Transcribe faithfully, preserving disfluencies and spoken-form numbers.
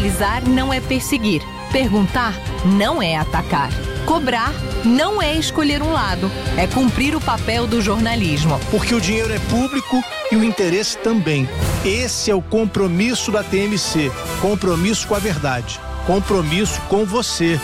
Fiscalizar não é perseguir. Perguntar não é atacar. Cobrar não é escolher um lado. É cumprir o papel do jornalismo. Porque o dinheiro é público e o interesse também. Esse é o compromisso da T M C. Compromisso com a verdade. Compromisso com você.